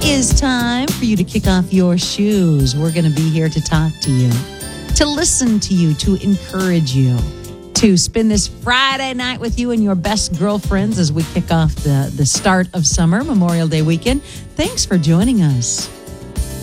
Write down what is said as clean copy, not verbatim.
is time for you to kick off your shoes. We're going to be here to talk to you, to listen to you, to encourage you, to spend this Friday night with you and your best girlfriends as we kick off the start of summer, Memorial Day weekend. Thanks for joining us.